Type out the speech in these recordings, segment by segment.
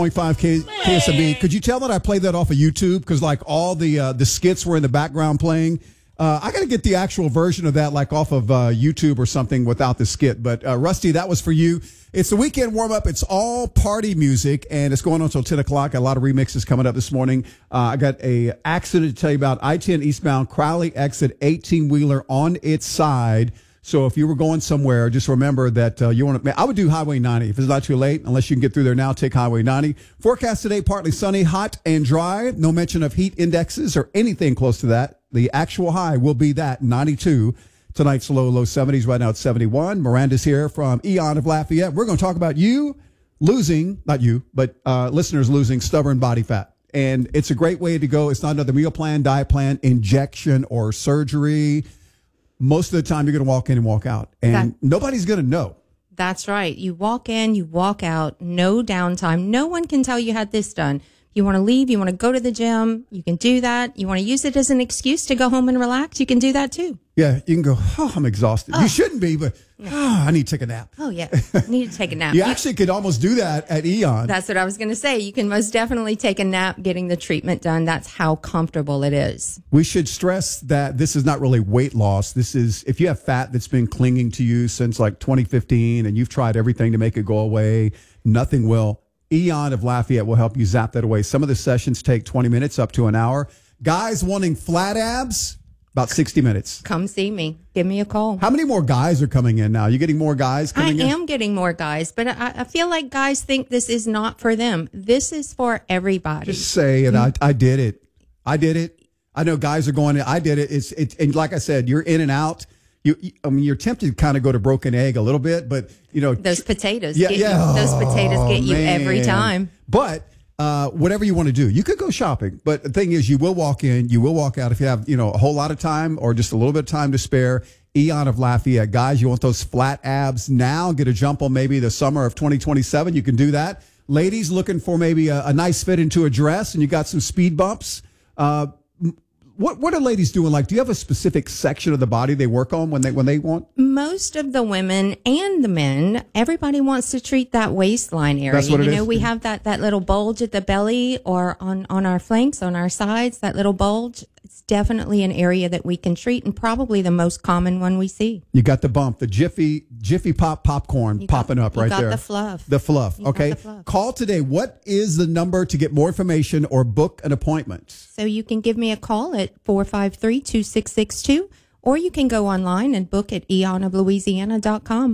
KSMB. Could you tell that I played that off of YouTube? Because like all the skits were in the background playing. I got to get the actual version of that like off of YouTube or something without the skit. But Rusty, that was for you. It's the weekend warm up. It's all party music, and it's going on until 10 o'clock. A lot of remixes coming up this morning. I got a accident to tell you about. I-10 eastbound Crowley exit 18-wheeler on its side. So if you were going somewhere, just remember that you want to. I would do Highway 90 if it's not too late. Unless you can get through there now, take Highway 90. Forecast today, partly sunny, hot and dry. No mention of heat indexes or anything close to that. The actual high will be that 92. Tonight's low 70s. Right now it's 71. Miranda's here from Eon of Lafayette. We're going to talk about you losing, not you, but listeners losing stubborn body fat. And it's a great way to go. It's not another meal plan, diet plan, injection, or surgery. Most of the time, you're going to walk in and walk out, and nobody's going to know. That's right. You walk in, you walk out, no downtime. No one can tell you had this done. You want to leave, you want to go to the gym, you can do that. You want to use it as an excuse to go home and relax, you can do that too. Yeah, you can go, I'm exhausted. You shouldn't be, but I need to take a nap. Oh, yeah, I need to take a nap. You actually could almost do that at Eon. That's what I was going to say. You can most definitely take a nap getting the treatment done. That's how comfortable it is. We should stress that this is not really weight loss. This is, if you have fat that's been clinging to you since like 2015 and you've tried everything to make it go away, nothing will. Eon of Lafayette will help you zap that away. Some of the sessions take 20 minutes up to an hour. Guys wanting flat abs, about 60 minutes. Come see me. Give me a call. How many more guys are coming in now? You getting more guys coming in? I am getting more guys, but I feel like guys think this is not for them. This is for everybody. Just say it. I did it. I did it. I know guys are going, I did it. It's and like I said, you're in and out. You're tempted to kind of go to broken egg a little bit, but those potatoes. Those potatoes get you every time. But whatever you want to do, you could go shopping. But the thing is, you will walk in, you will walk out if you have a whole lot of time or just a little bit of time to spare. Eon of Lafayette, guys, you want those flat abs now? Get a jump on maybe the summer of 2027. You can do that. Ladies looking for maybe a nice fit into a dress, and you got some speed bumps. What are ladies doing? Like, do you have a specific section of the body they work on when they want? Most of the women and the men, everybody wants to treat that waistline area. That's what it is. We have that little bulge at the belly or on our flanks, on our sides, that little bulge. It's definitely an area that we can treat, and probably the most common one we see. You got the bump, the Jiffy Pop popcorn popping up right there. You got the fluff. The fluff. Okay. Call today. What is the number to get more information or book an appointment? So you can give me a call at 453-2662, or you can go online and book at eonoflouisiana.com.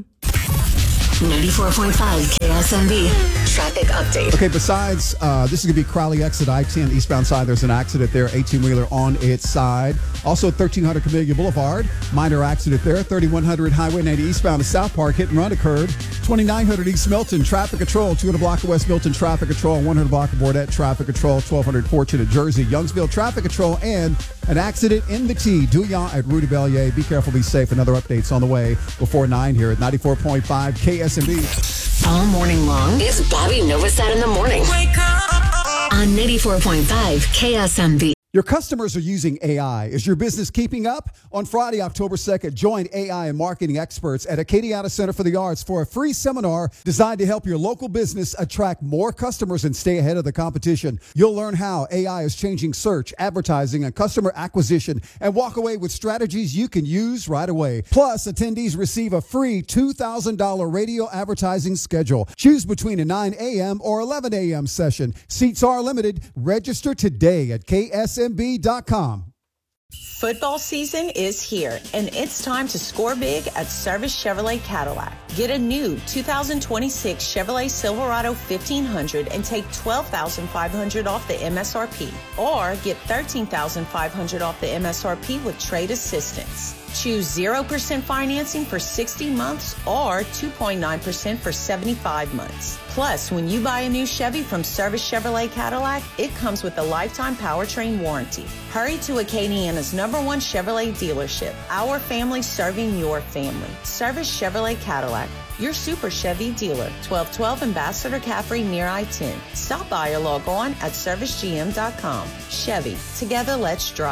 94.5 KSMB traffic update. Okay, besides, this is going to be Crowley exit I-10 eastbound side. There's an accident there, 18-wheeler on its side. Also, 1300 Camellia Boulevard, minor accident there. 3100 Highway 90 eastbound to South Park, hit and run occurred. 2900 East Milton, traffic control. 200 block of West Milton, traffic control. 100 block of Bordet, traffic control. 1200 Fortunate Jersey, Youngsville, traffic control. And an accident in the T, Douillon at Rue de Bellier. Be careful, be safe. Another updates on the way before 9 here at 94.5 KSMB. All morning long is Bobby Novosad in the morning. Wake up on 94.5 KSMB. Your customers are using AI. Is your business keeping up? On Friday, October 2nd, join AI and marketing experts at Acadiana Center for the Arts for a free seminar designed to help your local business attract more customers and stay ahead of the competition. You'll learn how AI is changing search, advertising, and customer acquisition, and walk away with strategies you can use right away. Plus, attendees receive a free $2,000 radio advertising schedule. Choose between a 9 a.m. or 11 a.m. session. Seats are limited. Register today at KSMB.com. Football season is here, and it's time to score big at Service Chevrolet Cadillac. Get a new 2026 Chevrolet Silverado 1500 and take $12,500 off the MSRP, or get $13,500 off the MSRP with trade assistance. Choose 0% financing for 60 months or 2.9% for 75 months. Plus, when you buy a new Chevy from Service Chevrolet Cadillac, it comes with a lifetime powertrain warranty. Hurry to Acadiana's #1 Chevrolet dealership. Our family serving your family. Service Chevrolet Cadillac, your Super Chevy dealer. 1212 Ambassador Caffrey near I-10. Stop by or log on at servicegm.com. Chevy, together let's drive.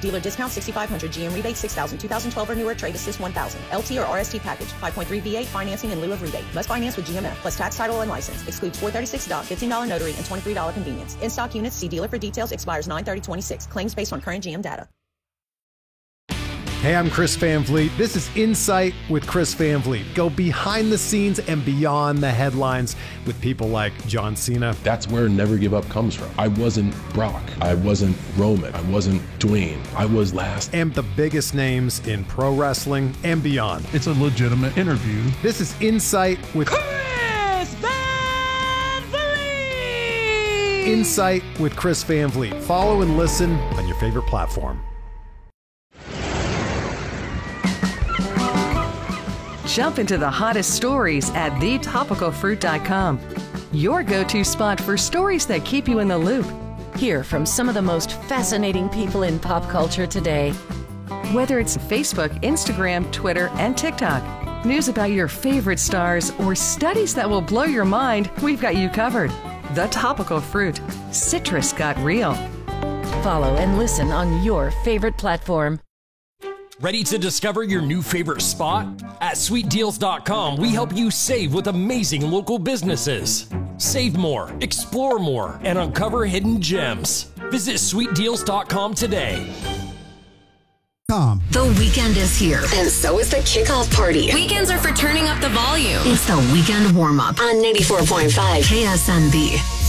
Dealer discount $6,500. GM rebate $6,000. 2012 or newer. Trade assist $1,000. LT or RST package 5.3 V8 financing in lieu of rebate. Must finance with GMF plus tax, title, and license. Excludes $436 doc, $15 notary, and $23 convenience. In stock units. See dealer for details. Expires 9/30/26. Claims based on current GM data. Hey, I'm Chris Van Vliet. This is Insight with Chris Van Vliet. Go behind the scenes and beyond the headlines with people like John Cena. That's where Never Give Up comes from. I wasn't Brock. I wasn't Roman. I wasn't Dwayne. I was last. And the biggest names in pro wrestling and beyond. It's a legitimate interview. This is Insight with Chris Van Vliet. Insight with Chris Van Vliet. Follow and listen on your favorite platform. Jump into the hottest stories at thetopicalfruit.com. Your go-to spot for stories that keep you in the loop. Hear from some of the most fascinating people in pop culture today. Whether it's Facebook, Instagram, Twitter, and TikTok, news about your favorite stars, or studies that will blow your mind, we've got you covered. The Topical Fruit. Citrus got real. Follow and listen on your favorite platform. Ready to discover your new favorite spot? At sweetdeals.com, we help you save with amazing local businesses. Save more, explore more, and uncover hidden gems. Visit sweetdeals.com today. The weekend is here, and so is the kickoff party. Weekends are for turning up the volume. It's the weekend warm-up on 94.5 KSMB.